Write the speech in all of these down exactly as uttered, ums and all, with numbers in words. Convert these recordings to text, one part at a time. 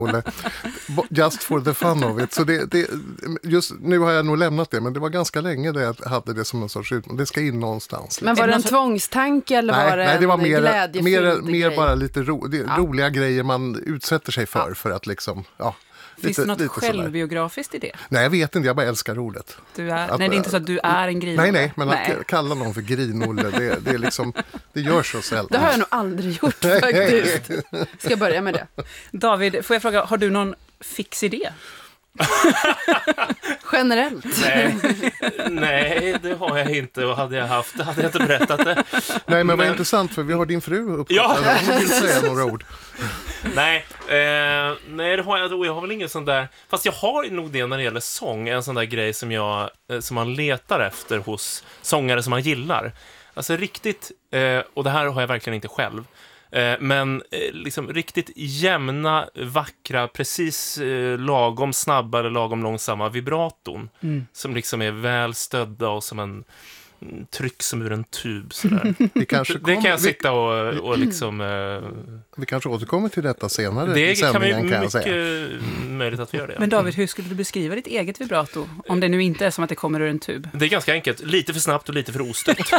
Just for the fun of it. Så det, det, just nu har jag nog lämnat det, men det var ganska länge det jag hade det som en sorts ut. Det ska in någonstans. Men var det en tvångstanke eller nej, var det nej, det var en mer, glädjefylld mer, mer grej? bara lite ro, det, Ja. roliga grejer man utsätter sig för, ja. för att liksom, ja. Finns Lite, det något lite självbiografiskt i det? Nej, jag vet inte, jag bara älskar ordet. Du är, att, nej, det är inte så att du är en grinolle. Nej, nej, men nej. att kalla någon för grinolle, det, det, är liksom, det gör så sällan. Det har jag nog aldrig gjort faktiskt. Ska jag börja med det? David, får jag fråga, har du någon fix idé? Generellt? Nej, nej, det har jag inte, och hade jag haft det hade jag inte berättat det. Nej, men, men vad intressant, för vi har din fru upp. Ja. Hon vill säga några ord. Nej, eh, nej, det har jag då. Jag har väl ingen sån där. Fast jag har nog det när det gäller sång. En sån där grej som jag eh, som man letar efter hos sångare som man gillar. Alltså riktigt, eh, och det här har jag verkligen inte själv. Eh, men eh, liksom riktigt jämna, vackra, precis eh, lagom snabba eller lagom långsamma vibraton. Mm. Som liksom är väl stödda och som en tryck som ur en tub sådär. Vi kanske kom, det kan jag sitta och, och liksom... Uh, vi kanske återkommer till detta senare det i sändningen, kan, vi, kan jag säga. Det är möjligt att vi gör det. Men David, hur skulle du beskriva ditt eget vibrato? Om det nu inte är som att det kommer ur en tub. Det är ganska enkelt. Lite för snabbt och lite för ostött.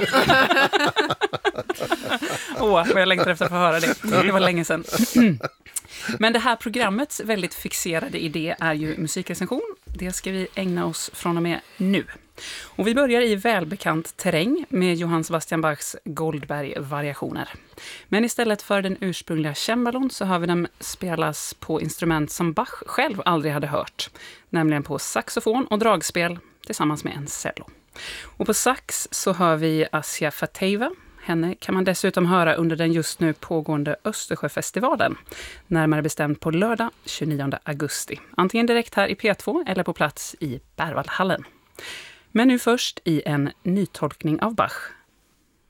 Åh, oh, vad jag längtar efter att få höra det. Det var länge sedan. Men det här programmets väldigt fixerade idé är ju musikrecension. Det ska vi ägna oss från och med nu. Och vi börjar i välbekant terräng med Johann Sebastian Bachs Goldberg-variationer. Men istället för den ursprungliga cembalon så hör vi dem spelas på instrument som Bach själv aldrig hade hört. Nämligen på saxofon och dragspel tillsammans med en cello. Och på sax så hör vi Assia Fateva. Henne kan man dessutom höra under den just nu pågående Östersjöfestivalen. Närmare bestämt på lördag tjugonionde augusti. Antingen direkt här i P två eller på plats i Berwaldhallen. Men nu först i en nytolkning av Bach